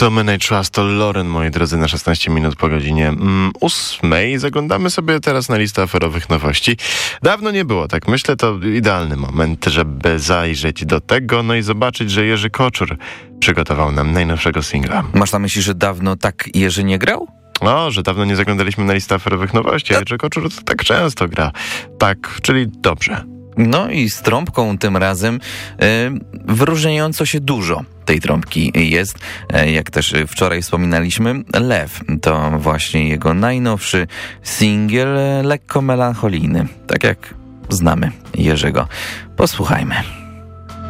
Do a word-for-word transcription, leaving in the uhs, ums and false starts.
To My I Trust, to Lauren, moi drodzy, na szesnaście minut po godzinie mm, ósmej. Zaglądamy sobie teraz na listę aferowych nowości. Dawno nie było, tak myślę, to idealny moment, żeby zajrzeć do tego, no i zobaczyć, że Jerzy Koczur przygotował nam najnowszego singla. Masz na myśli, że dawno tak Jerzy nie grał? O, że dawno nie zaglądaliśmy na listę aferowych nowości, a Jerzy Koczur tak często gra. Tak, czyli dobrze. No i z trąbką tym razem yy, wyróżniająco się dużo tej trąbki jest. Jak też wczoraj wspominaliśmy, Lew to właśnie jego najnowszy singiel, lekko melancholijny, tak jak znamy Jerzego. Posłuchajmy.